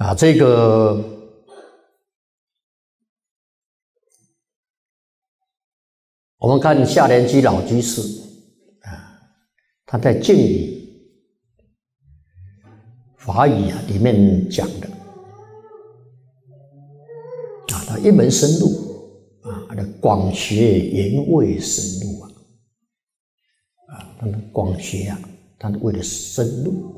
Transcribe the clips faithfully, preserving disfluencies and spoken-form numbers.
啊，这个我们看夏莲居老居士啊，他在敬语法语啊里面讲的啊，他一门深入啊，他的广学言味深入啊，啊，他的广学啊，他为了深入。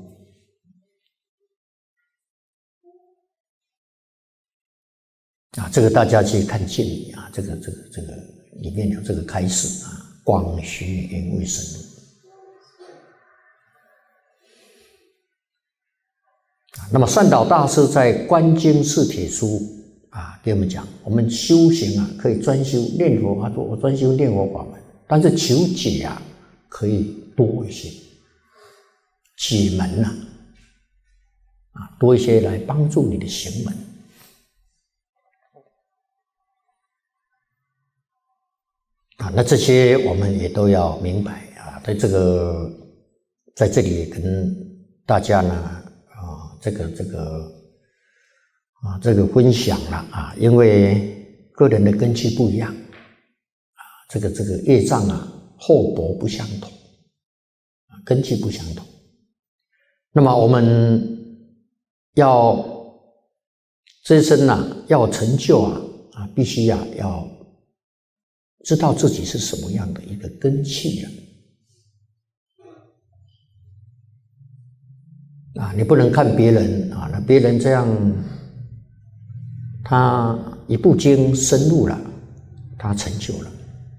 啊，这个大家去看敬语啊，这个这个这个里面有这个开示啊，广学言味深入。啊，那么善导大师在《观经释帖书》啊，给我们讲，我们修行啊，可以专修念佛，他说我专修念佛法门，但是求解啊，可以多一些，解门呐，啊，多一些来帮助你的行门。啊，那这些我们也都要明白啊，在这个在这里跟大家呢啊，这个这个啊这个分享了啊，因为个人的根基不一样啊，这个这个业障啊厚薄不相同啊，根基不相同。那么我们要这一生呐，要成就啊啊，必须呀、啊、要。知道自己是什么样的一个根器啊！啊，你不能看别人啊，那别人这样，他一部经深入了，他成就了，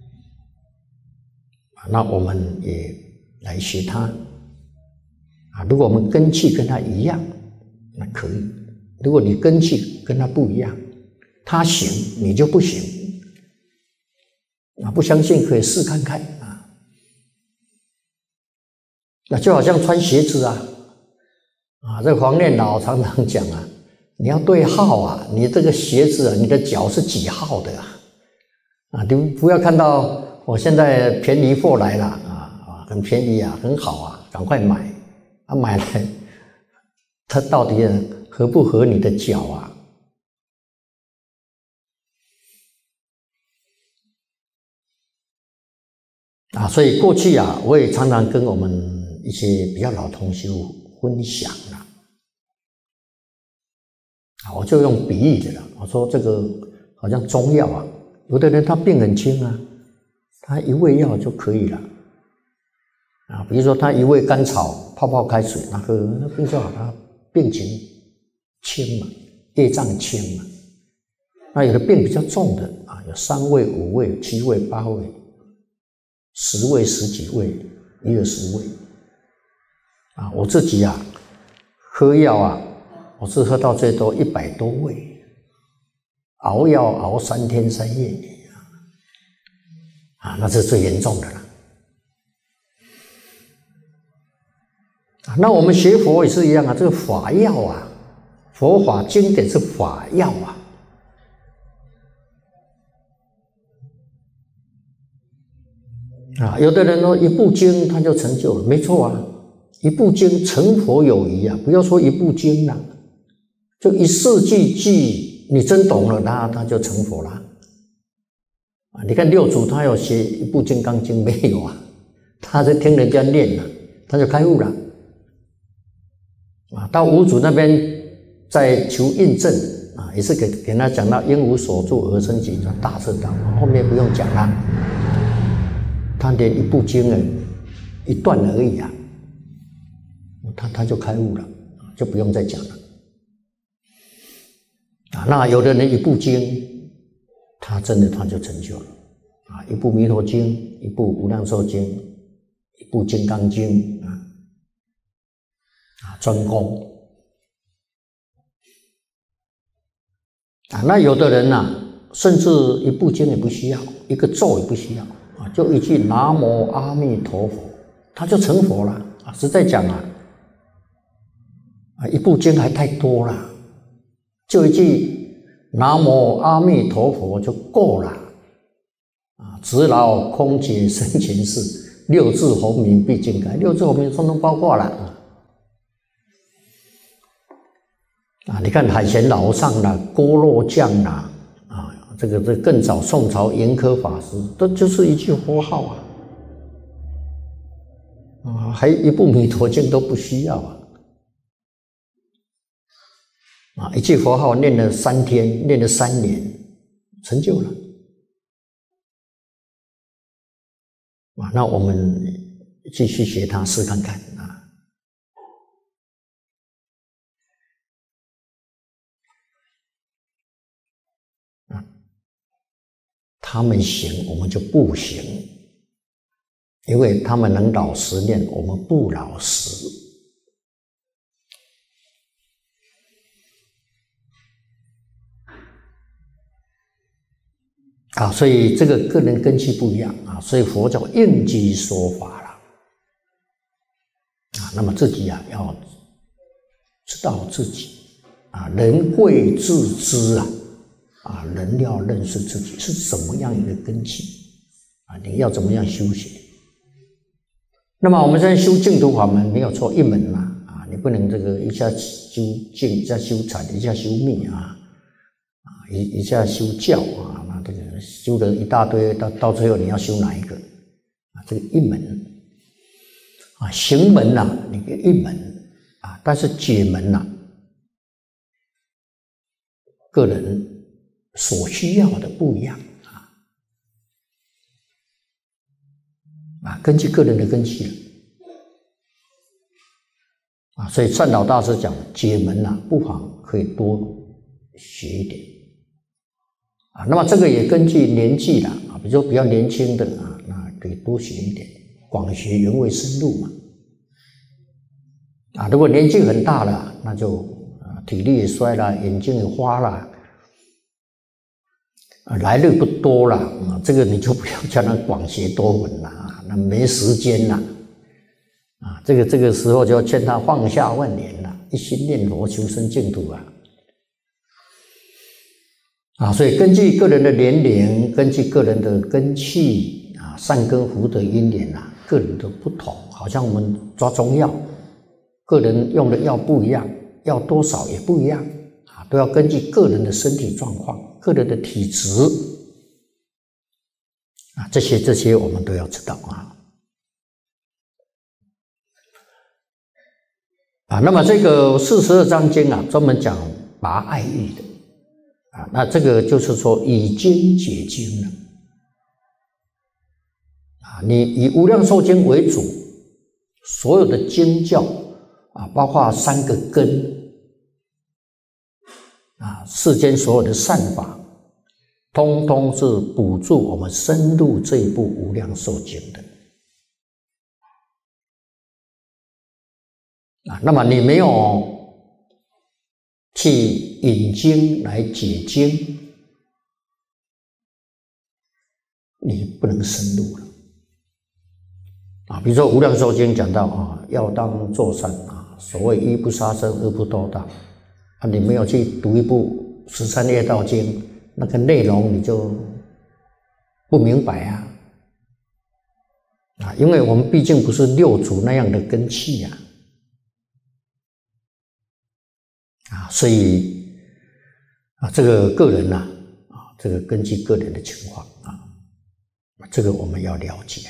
啊，那我们也来学他啊。如果我们根器跟他一样，那可以；如果你根器跟他不一样，他行你就不行。啊，不相信可以试看看啊。那就好像穿鞋子啊，啊，这黄念老常常讲啊，你要对号啊，你这个鞋子啊，你的脚是几号的啊？啊，你不要看到我现在便宜货来了啊啊，很便宜啊，很好啊，赶快买啊，买来，它到底合不合你的脚啊？啊，所以过去啊，我也常常跟我们一些比较老同修分享了。啊，我就用比喻的了。我说这个好像中药啊，有的人他病很轻啊，他一味药就可以了。啊，比如说他一味甘草泡泡开水，那喝那病就好，他病情轻嘛，业障轻嘛。那有的病比较重的啊，有三味、五味、七味、八味。十味、十几味、一二十味，啊，我自己啊，喝药啊，我是喝到最多一百多味，熬药熬三天三夜，啊，那是最严重的了。啊，那我们学佛也是一样啊，这个法药啊，佛法经典是法药啊。啊，有的人说一部经他就成就了，没错啊，一部经成佛有余啊，不要说一部经了，就一四句句，你真懂了，他他就成佛了。啊，你看六祖他有写一部《金刚经》没有啊？他是听人家念了，他就开悟了。啊，到五祖那边在求印证啊，也是给给他讲到因无所住而生起大彻大悟，后面不用讲了。他连一部经呢，一段而已啊，他他就开悟了，就不用再讲了。啊，那有的人一部经，他真的他就成就了啊，一部《弥陀经》，一部《无量寿经》，一部《金刚经》啊，啊，专攻啊。那有的人呐、啊，甚至一部经也不需要，一个咒也不需要。啊，就一句南无阿弥陀佛，他就成佛了啊！实在讲啊，啊，一部经还太多了，就一句南无阿弥陀佛就够了啊！直劳空解生前世，六字洪名毕竟开，六字洪名通通包括了啊！ 啊，你看海贤老上啦、郭若将啦，啊，这个这更早宋朝严苛法师，都就是一句佛号啊，啊，还一部弥陀经都不需要啊，啊，一句佛号念了三天，念了三年，成就了，啊，那我们继续学他试看看啊。他们行，我们就不行，因为他们能老实念，我们不老实。啊，所以这个个人根器不一样啊，所以佛教应机说法了。啊，那么自己啊要知道自己啊，人贵自知啊。啊，人要认识自己是怎么样一个根器啊？你要怎么样修学？那么我们现在修净土法门没有错，一门嘛啊，你不能这个一下修净，一下修禅，一下修密啊，啊一一下修教啊，那这个修了一大堆，到到最后你要修哪一个啊？这个一门啊，行门呐、啊，你一门啊，但是解门呐、啊，个人所需要的不一样啊，啊，根据个人的根器了啊，所以善导大师讲解门啊，不妨可以多学一点啊。那么这个也根据年纪了啊，比如说比较年轻的啊，那可以多学一点，广学原味深入嘛。啊，如果年纪很大了，那就啊体力也衰了，眼睛也花了。啊，来日不多了啊，这个你就不要叫他广学多闻了啊，那没时间了啊，这个这个时候就要劝他放下万年了，一心念佛求生净土啊啊，所以根据个人的年龄，根据个人的根器啊，善根福德因缘啊，个人都不同，好像我们抓中药，个人用的药不一样，药多少也不一样啊，都要根据个人的身体状况。个人的体质啊，这些这些我们都要知道啊啊。那么这个四十二章经啊，专门讲拔爱欲的啊，那这个就是说以经解经了啊。你以无量寿经为主，所有的经教啊，包括三个根。啊，世间所有的善法，通通是补助我们深入这一部无量寿经的啊。那么你没有去引经来解经，你不能深入了啊。比如说无量寿经讲到啊，要当作善啊，所谓一不杀生，二不偷盗。啊，你没有去读一部十三业道经，那个内容你就不明白啊！啊，因为我们毕竟不是六祖那样的根器呀，啊，所以啊，这个个人呐，啊，这个根据个人的情况啊，这个我们要了解。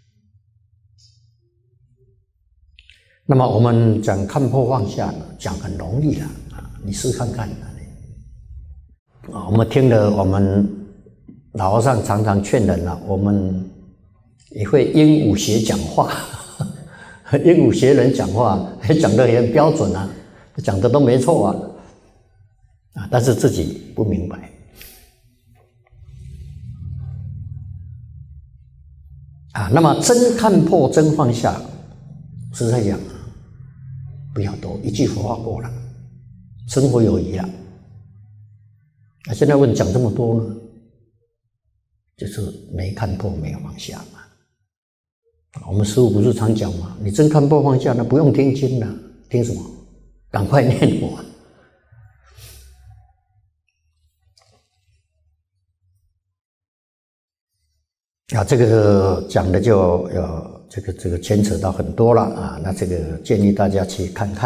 那么我们讲看破放下呢，讲很容易了啊，你试看看啊。我们听了我们老和尚常常劝人啊，我们也会鹦鹉学讲话，鹦鹉学人讲话，讲得也很标准啊，讲的都没错啊，啊，但是自己不明白啊。那么真看破真放下，是在讲不要多一句佛话过了，生活有余了。那现在问讲这么多呢，就是没看破没放下嘛。我们师父不是常讲吗？你真看破放下，那不用听经了，听什么？赶快念佛啊！这个讲的就要这个这个牵扯到很多了啊，那这个建议大家去看看。